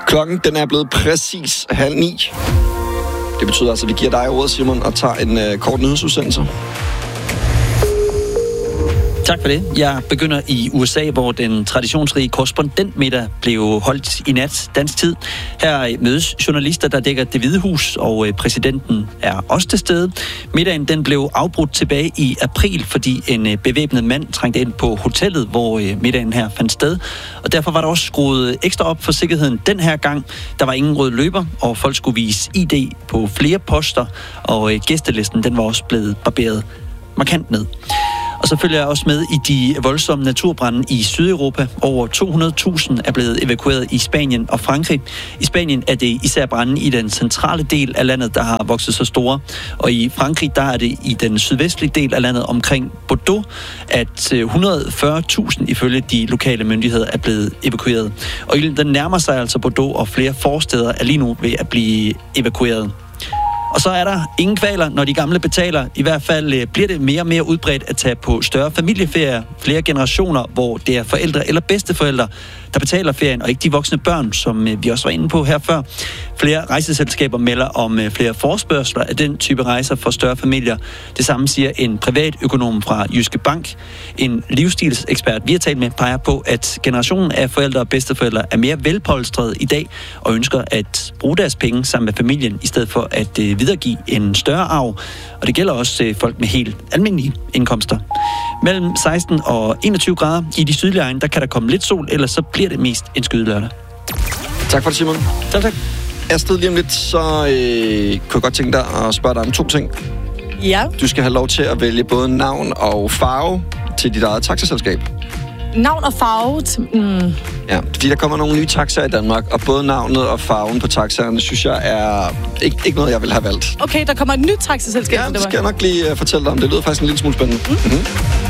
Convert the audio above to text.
Klokken den er blevet præcis 8:30. Det betyder altså, at vi giver dig ordet, Simon, og tager en kort nyhedsudsendelse. Tak for det. Jeg begynder i USA, hvor den traditionsrige korrespondentmiddag blev holdt i nat dansk tid. Her mødes journalister, der dækker Det Hvide Hus, og præsidenten er også til stede. Middagen den blev afbrudt tilbage i april, fordi en bevæbnet mand trængte ind på hotellet, hvor middagen her fandt sted. Og derfor var der også skruet ekstra op for sikkerheden den her gang. Der var ingen rød løber, og folk skulle vise ID på flere poster, og gæstelisten den var også blevet barberet markant ned. Og så følger jeg også med i de voldsomme naturbrande i Sydeuropa. Over 200.000 er blevet evakueret i Spanien og Frankrig. I Spanien er det især brande i den centrale del af landet, der har vokset så store. Og i Frankrig, der er det i den sydvestlige del af landet omkring Bordeaux, at 140.000 ifølge de lokale myndigheder er blevet evakueret. Og den nærmer sig altså Bordeaux, og flere forsteder er lige nu ved at blive evakueret. Og så er der ingen kvaler, når de gamle betaler. I hvert fald bliver det mere og mere udbredt at tage på større familieferier. Flere generationer, hvor det er forældre eller bedsteforældre, der betaler ferien, og ikke de voksne børn, som vi også var inde på her før. Flere rejseselskaber melder om flere forespørgsler af den type rejser for større familier. Det samme siger en privatøkonom fra Jyske Bank. En livsstilsekspert, vi har talt med, peger på, at generationen af forældre og bedsteforældre er mere velpolstrede i dag, og ønsker at bruge deres penge sammen med familien, i stedet for at videregive en større arv. Og det gælder også folk med helt almindelige indkomster. Mellem 16 og 21 grader i de sydlige egne, der kan der komme lidt sol, ellers så bliver det mest en skydelørdag. Tak for det, Simon. Tak. Astrid, lige om lidt, så kunne jeg godt tænke dig at spørge dig om 2 ting. Ja. Du skal have lov til at vælge både navn og farve til dit eget taxaselskab. Navn og farve? Ja, fordi der kommer nogle nye taxaer i Danmark, og både navnet og farven på taxaerne, synes jeg er ikke noget, jeg vil have valgt. Okay, der kommer et nyt taxaselskab. Ja, det skal jeg nok lige fortælle dig om. Det lyder faktisk en lille smule spændende. Mm-hmm.